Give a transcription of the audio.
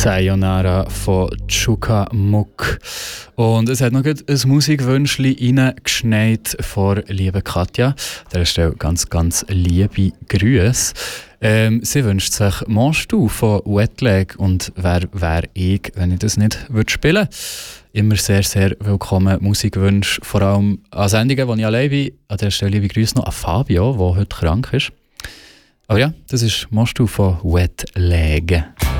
Sayonara von Chukamuk. Und es hat noch ein Musikwünschchen reingeschneit von liebe Katja. An dieser Stelle ganz, ganz liebe Grüße. Sie wünscht sich «Machst du» von Wetlag und wer wäre ich, wenn ich das nicht spielen würde. Immer sehr, sehr willkommen Musikwünsche, vor allem an Sendungen, wo ich allein bin. An dieser Stelle liebe Grüße noch an Fabio, der heute krank ist. Aber ja, das ist «Machst du» von Wetlag.